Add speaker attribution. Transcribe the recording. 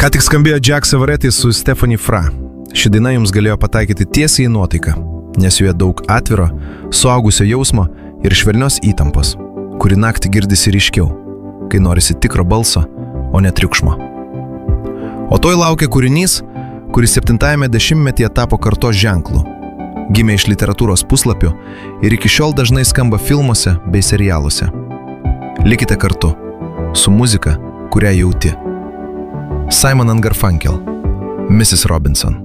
Speaker 1: Ką tik skambėjo Jack Savaretti su Stephanie Fra. Ši daina jums galėjo pataikyti tiesiai į nuotaiką, nes joje daug atviro, suaugusio jausmo ir švelnios įtampos, kuri naktį girdisi ryškiau, kai norisi tikro balso, o ne triukšmo. O toj laukia kūrinys, kuris 70-ame dešimtmetyje tapo kartos ženklu. Gimė iš literatūros puslapių ir iki šiol dažnai skamba filmuose bei serialuose. Likite kartu su muzika, kurią jauti. Simon & Garfunkel, Mrs. Robinson.